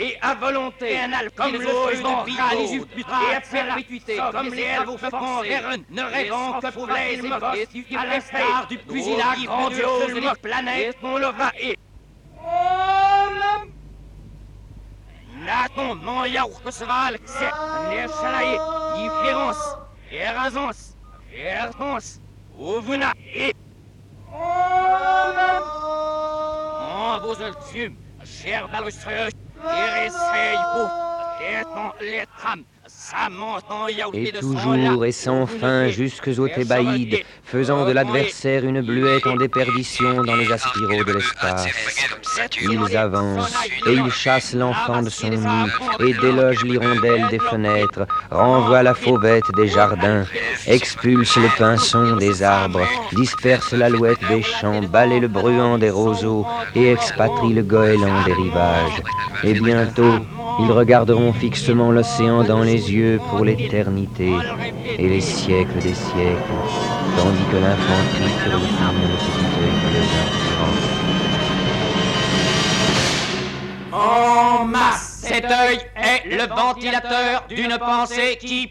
et à volonté, comme le vent râle et à perpétuité, comme les travaux forcés, ne rêvant que foulés et moqués, à l'instar du pugilat grandiose des planètes qu'on l'aura et... Laton, non yaourkosval, c'est l'echalaï, différence, erasance, vertance, ouvuna et... En vos ultimes, chers balustreux, essayez-vous, détend les trames, ça monte en yaourté Et de toujours et sans fin jusques aux Thébaïdes, faisant de l'adversaire une bluette en déperdition dans les aspiraux de l'espace. Ils avancent, et ils chassent l'enfant de son nid, et délogent l'hirondelle des fenêtres, renvoient la fauvette des jardins, expulsent le pinson des arbres, dispersent l'alouette des champs, balayent le bruant des roseaux, et expatrient le goéland des rivages. Et bientôt, ils regarderont fixement l'océan dans les yeux pour l'éternité et les siècles des siècles, tandis que l'infanterie turlupine le petit œil bleu d'un tyran. En masse, cet œil est le ventilateur d'une pensée qui